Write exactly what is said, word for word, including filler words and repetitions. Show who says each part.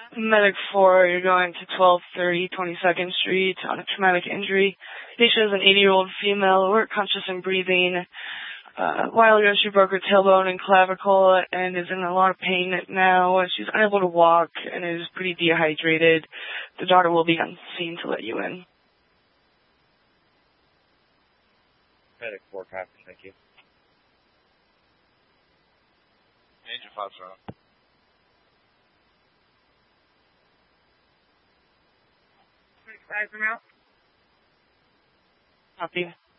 Speaker 1: Medic four, you're going to twelve thirty twenty-second Street on a traumatic injury. Patient is an eighty-year-old female, alert, conscious and breathing. Uh, a while ago, she broke her tailbone and clavicle and is in a lot of pain now. She's unable to walk and is pretty dehydrated. The daughter will be on scene to let you in.
Speaker 2: Medic four, copy, thank you.
Speaker 3: Agent five, sir.
Speaker 4: Five from out.
Speaker 1: Copy.